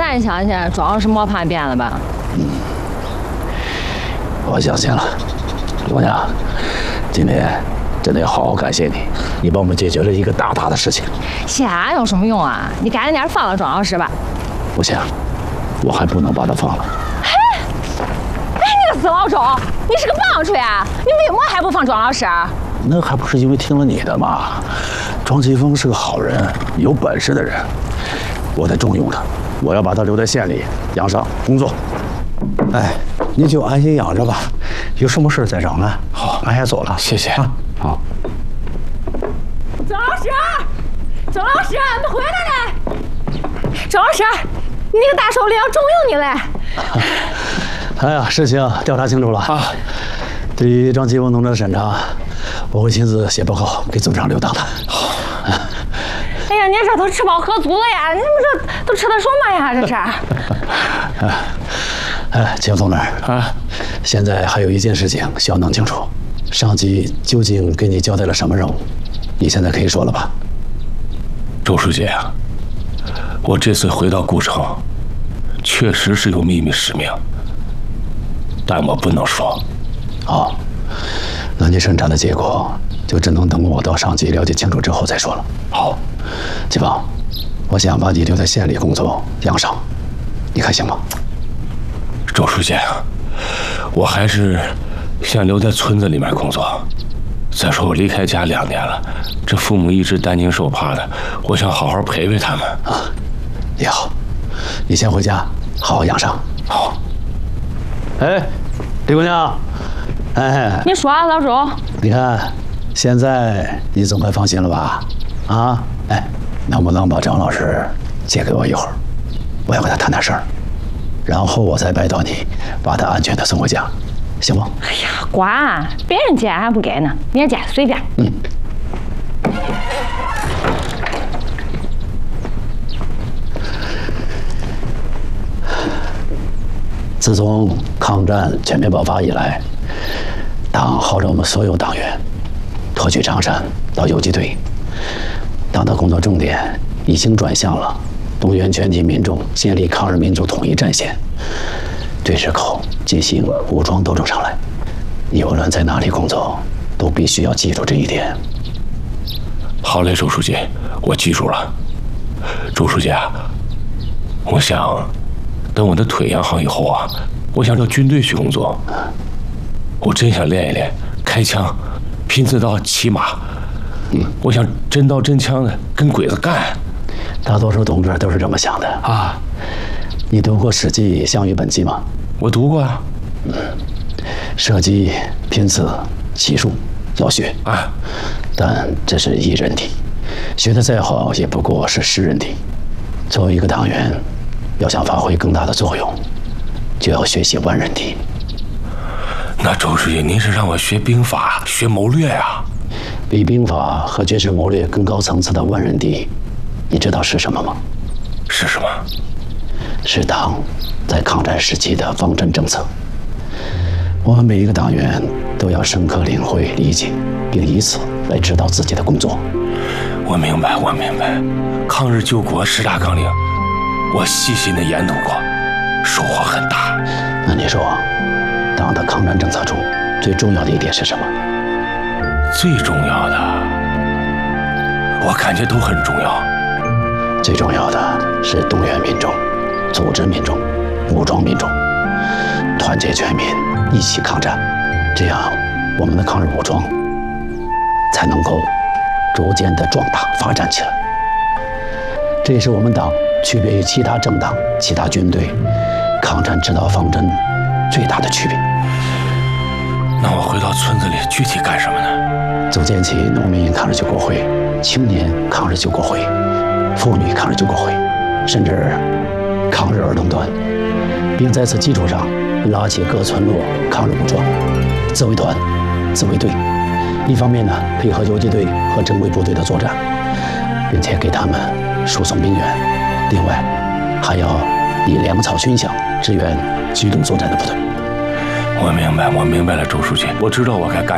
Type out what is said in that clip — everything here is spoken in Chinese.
然相信庄老师磨盘变了吧？ 我相信了。姑娘，今天真的要好好感谢你，你帮我们解决了一个大的事情。 谢有什么用啊？你赶紧点放了庄老师吧。 不行，我还不能把他放了。 哎，你个死老周，你是个棒槌啊！你为什么还不放庄老师？ 那还不是因为听了你的吗？庄奇峰是个好人，有本事的人，我得重用他。我要把他留在县里养伤工作。 哎，你就安心养着吧，有什么事再找俺。 好， 俺先走了， 谢谢啊。 好。 庄老师，庄老师，你回来了！庄老师，你那个大首领要重用你嘞。 哎呀，事情调查清楚了啊！对于张奇峰农场的审查，我会亲自写报告给总长留档的。好。 哎呀，你这都吃饱喝足了呀！你们这都吃的什么呀？这是。 秦总长啊，现在还有一件事情需要弄清楚，上级究竟给你交代了什么任务？你现在可以说了吧？ 周书记啊，我这次回到顾城，确实是有秘密使命，但我不能说。 好，那你审查的结果就只能等我到上级了解清楚之后再说了。 好， 季芳，我想把你留在县里工作养伤，你看行吗？ 周书记啊，我还是想留在村子里面工作。再说我离开家2年了，这父母一直担惊受怕的，我想好好陪陪他们啊。也好，你先回家好好养伤。 好。 哎，李姑娘，哎， 你说啊，老周。 你看，现在你总该放心了吧？啊，哎，能不能把张老师借给我一会儿？我要跟他谈点事儿，然后我再拜托你把他安全的送回家，行吗？ 哎呀，管别人借还不给呢，你借随便。 嗯。自从抗战全面爆发以来，党号召我们所有党员脱去长衫到游击队。党的工作重点已经转向了动员全体民众建立抗日民族统一战线，对日寇进行武装斗争上来。你无论在哪里工作，都必须要记住这一点。 好嘞，周书记，我记住了。周书记啊，我想等我的腿养好以后啊，我想到军队去工作。我真想练一练开枪、拼刺刀、骑马。我想真刀真枪的跟鬼子干。 大多数同志都是这么想的啊。你读过《史记·项羽本纪》吗？ 我读过啊。 射击、拼刺、骑术要学啊，但这是一人体，学得再好也不过是10人体。作为一个党员，要想发挥更大的作用，就要学习万人体。 那周书记，您是让我学兵法、学谋略啊？ 比兵法和军事谋略更高层次的万人敌，你知道是什么吗？ 是什么？ 是党在抗战时期的方针政策。我们每一个党员都要深刻领会、理解，并以此来指导自己的工作。 我明白，我明白。抗日救国10大纲领，我细心的研读过，收获很大。 那你说，党的抗战政策中最重要的一点是什么？ 最重要的，我感觉都很重要。 最重要的是动员民众、组织民众、武装民众，团结全民，一起抗战，这样我们的抗日武装才能够逐渐的壮大发展起来。这也是我们党区别于其他政党、其他军队抗战指导方针最大的区别。 那我回到村子里具体干什么呢？ 组建起农民抗日救国会、青年抗日救国会、妇女抗日救国会，甚至抗日儿童团，并在此基础上拉起各村落抗日武装、自卫团、自卫队。一方面呢，配合游击队和正规部队的作战，并且给他们输送兵员；另外，还要以粮草军饷支援机动作战的部队。 我明白了，周书记，我知道我该干